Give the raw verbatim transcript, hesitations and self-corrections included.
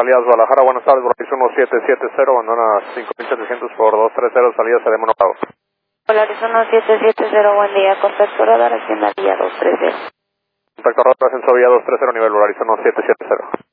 salidas Guadalajara, buenas tardes, Volaris uno siete siete cero, abandona cinco mil setecientos por dos tres cero, salida se Monopado. Volaris uno siete siete cero, buen día, contacto radar, hacienda vía dos tres cero. Contacto radar, ascenso vía dos tres cero, nivel Volaris uno siete siete cero.